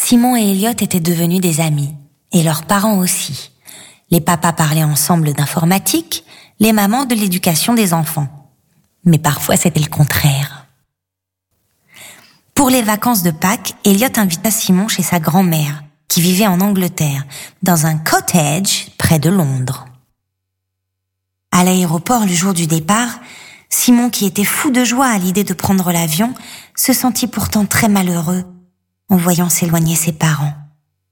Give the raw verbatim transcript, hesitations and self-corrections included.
Simon et Elliot étaient devenus des amis, et leurs parents aussi. Les papas parlaient ensemble d'informatique, les mamans de l'éducation des enfants. Mais parfois c'était le contraire. Pour les vacances de Pâques, Elliot invita Simon chez sa grand-mère, qui vivait en Angleterre, dans un cottage près de Londres. À l'aéroport, le jour du départ, Simon, qui était fou de joie à l'idée de prendre l'avion, se sentit pourtant très malheureux en voyant s'éloigner ses parents.